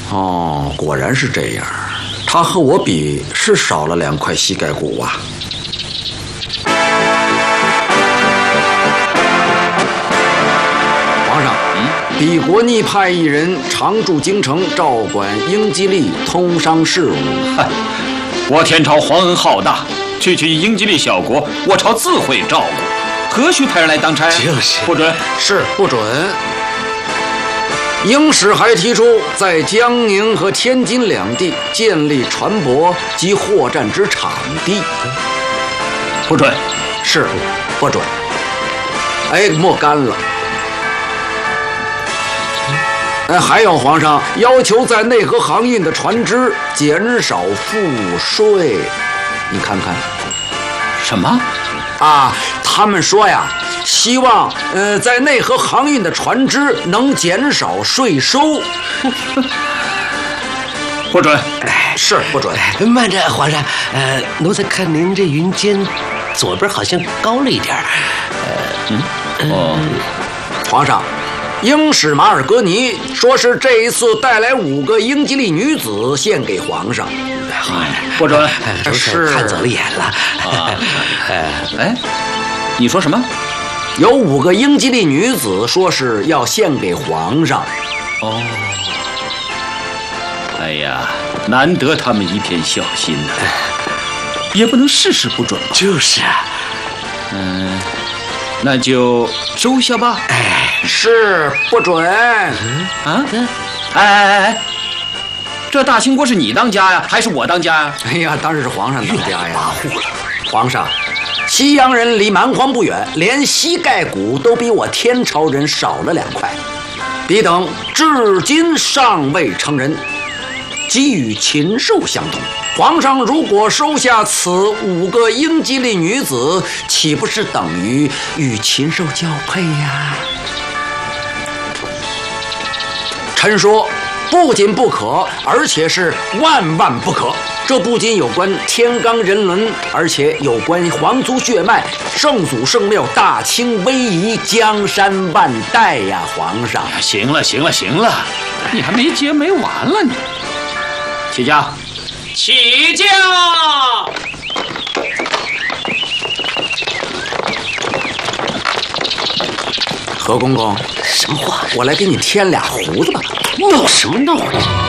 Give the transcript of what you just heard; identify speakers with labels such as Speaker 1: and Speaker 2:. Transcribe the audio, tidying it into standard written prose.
Speaker 1: 哦，果然是这样。他和我比是少了2块膝盖骨啊。皇上，敝国逆派一人常驻京城，照管英吉利通商事务。
Speaker 2: 我天朝皇恩浩大，区区英吉利小国，我朝自会照顾，何须派人来当差？
Speaker 3: 就是
Speaker 2: 不准，
Speaker 1: 是不准。英使还提出在江宁和天津两地建立船舶及货站之场地。
Speaker 2: 不准，
Speaker 1: 是不准。哎，莫干了。还有皇上要求在内河航运的船只减少赋税，你看看。
Speaker 2: 什么？
Speaker 1: 啊，他们说呀，希望在内河航运的船只能减少税收。
Speaker 2: 不准。
Speaker 1: 是不准。
Speaker 3: 慢着，皇上，奴才看您这云肩左边好像高了一点。
Speaker 1: 皇上，英使马尔格尼说是这一次带来5个英吉利女子献给皇上。
Speaker 2: 不准。
Speaker 1: 是
Speaker 3: 看走了眼了。
Speaker 2: 哎，你说什么？
Speaker 1: 有5个英吉利女子说是要献给皇上。
Speaker 2: 哦，哎呀，难得他们一片孝心呢，也不能事事不准吧？
Speaker 3: 就是啊。
Speaker 2: 那就收下吧。
Speaker 1: 是不准。
Speaker 2: 哎，这大清国是你当家呀，还是我当家呀？
Speaker 1: 哎呀，当然是皇上当家呀。
Speaker 3: 跋扈了。
Speaker 1: 皇上，西洋人离蛮荒不远，连膝盖骨都比我天朝人少了2块，彼等至今尚未成人，即与禽兽相同。皇上如果收下此5个英吉利女子，岂不是等于与禽兽交配呀？臣说，不仅不可，而且是万万不可。这不仅有关天罡人伦，而且有关皇族血脉，圣祖圣庙，大清威仪，江山万代呀！皇上，
Speaker 2: 行了，你还没结没完了你。起驾。起驾！
Speaker 1: 何公公，
Speaker 3: 什么话？
Speaker 1: 我来给你添俩胡子吧。
Speaker 3: 闹什么闹？